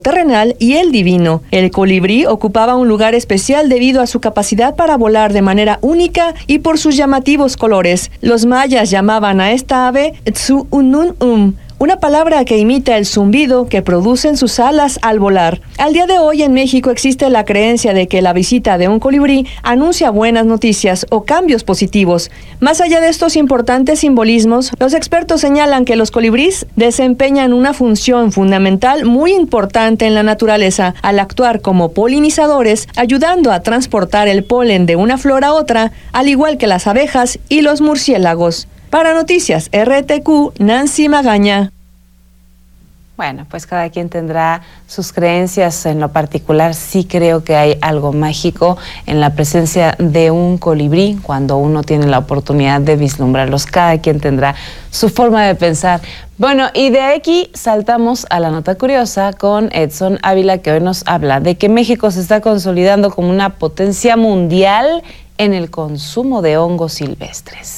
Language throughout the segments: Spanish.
terrenal y el divino. El colibrí ocupaba un lugar especial debido a su capacidad para volar de manera única y por sus llamativos colores. Los mayas llamaban a esta ave Tsu'unun'um, una palabra que imita el zumbido que producen sus alas al volar. Al día de hoy en México existe la creencia de que la visita de un colibrí anuncia buenas noticias o cambios positivos. Más allá de estos importantes simbolismos, los expertos señalan que los colibríes desempeñan una función fundamental muy importante en la naturaleza al actuar como polinizadores, ayudando a transportar el polen de una flor a otra, al igual que las abejas y los murciélagos. Para Noticias RTQ, Nancy Magaña. Bueno, pues cada quien tendrá sus creencias. En lo particular, sí creo que hay algo mágico en la presencia de un colibrí cuando uno tiene la oportunidad de vislumbrarlos. Cada quien tendrá su forma de pensar. Bueno, y de aquí saltamos a la nota curiosa con Edson Ávila, que hoy nos habla de que México se está consolidando como una potencia mundial en el consumo de hongos silvestres.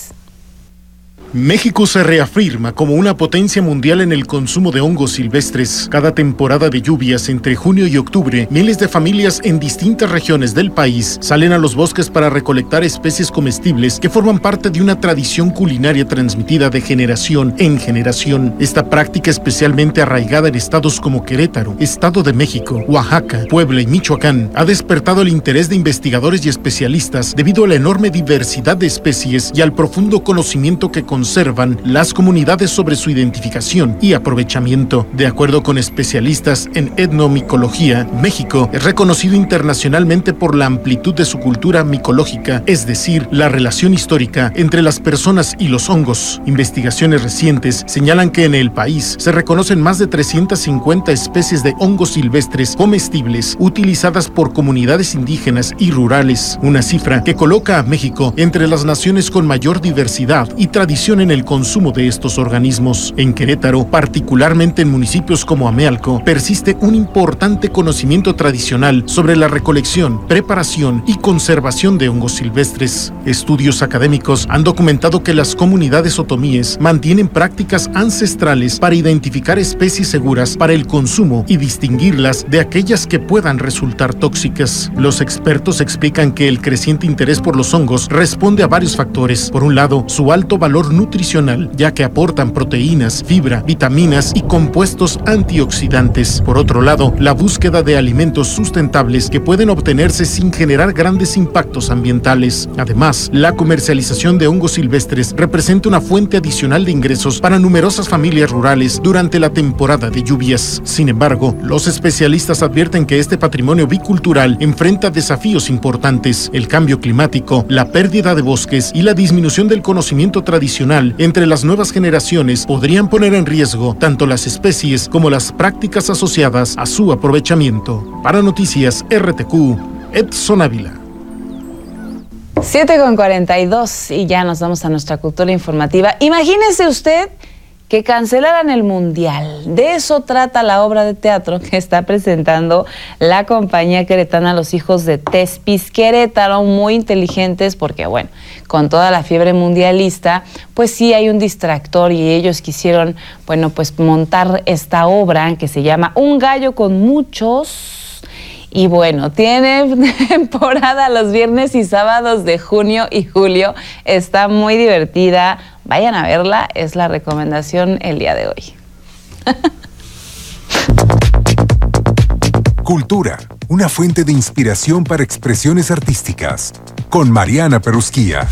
México se reafirma como una potencia mundial en el consumo de hongos silvestres. Cada temporada de lluvias entre junio y octubre, miles de familias en distintas regiones del país salen a los bosques para recolectar especies comestibles que forman parte de una tradición culinaria transmitida de generación en generación. Esta práctica, especialmente arraigada en estados como Querétaro, Estado de México, Oaxaca, Puebla y Michoacán, ha despertado el interés de investigadores y especialistas debido a la enorme diversidad de especies y al profundo conocimiento que conservan las comunidades sobre su identificación y aprovechamiento. De acuerdo con especialistas en etnomicología, México es reconocido internacionalmente por la amplitud de su cultura micológica, es decir, la relación histórica entre las personas y los hongos. Investigaciones recientes señalan que en el país se reconocen más de 350 especies de hongos silvestres comestibles utilizadas por comunidades indígenas y rurales, una cifra que coloca a México entre las naciones con mayor diversidad y tradición en el consumo de estos organismos. En Querétaro, particularmente en municipios como Amealco, persiste un importante conocimiento tradicional sobre la recolección, preparación y conservación de hongos silvestres. Estudios académicos han documentado que las comunidades otomíes mantienen prácticas ancestrales para identificar especies seguras para el consumo y distinguirlas de aquellas que puedan resultar tóxicas. Los expertos explican que el creciente interés por los hongos responde a varios factores. Por un lado, su alto valor nutricional, ya que aportan proteínas, fibra, vitaminas y compuestos antioxidantes. Por otro lado, la búsqueda de alimentos sustentables que pueden obtenerse sin generar grandes impactos ambientales. Además, la comercialización de hongos silvestres representa una fuente adicional de ingresos para numerosas familias rurales durante la temporada de lluvias. Sin embargo, los especialistas advierten que este patrimonio bicultural enfrenta desafíos importantes: el cambio climático, la pérdida de bosques y la disminución del conocimiento tradicional entre las nuevas generaciones podrían poner en riesgo tanto las especies como las prácticas asociadas a su aprovechamiento. Para Noticias RTQ, Edson Ávila. 7:42 y ya nos vamos a nuestra cultura informativa. Imagínese usted que cancelaran el Mundial. De eso trata la obra de teatro que está presentando la compañía queretana Los Hijos de Tespis Querétaro, muy inteligentes porque, bueno, con toda la fiebre mundialista, pues sí hay un distractor y ellos quisieron, bueno, pues montar esta obra que se llama Un gallo con muchos. Y bueno, tiene temporada los viernes y sábados de junio y julio. Está muy divertida. Vayan a verla, es la recomendación el día de hoy. Cultura, una fuente de inspiración para expresiones artísticas. Con Mariana Perusquía.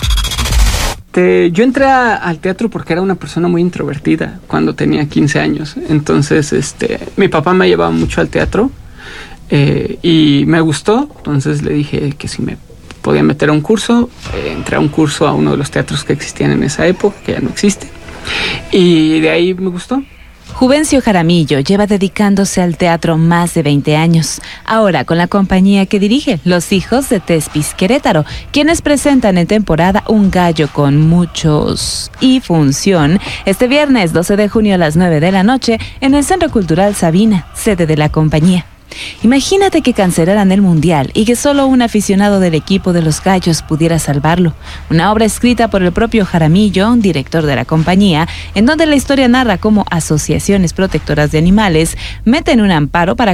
Yo entré al teatro porque era una persona muy introvertida cuando tenía 15 años. Entonces, mi papá me llevaba mucho al teatro. Y me gustó, entonces le dije que si me podía meter a un curso. Entré a un curso a uno de los teatros que existían en esa época, que ya no existe, y de ahí me gustó. Juvencio Jaramillo lleva dedicándose al teatro más de 20 años. Ahora con la compañía que dirige, Los Hijos de Tespis Querétaro, quienes presentan en temporada Un gallo con muchos y función este viernes 12 de junio a las 9 de la noche en el Centro Cultural Sabina, sede de la compañía. Imagínate que cancelaran el Mundial y que solo un aficionado del equipo de los Gallos pudiera salvarlo. Una obra escrita por el propio Jaramillo, director de la compañía, en donde la historia narra cómo asociaciones protectoras de animales meten un amparo para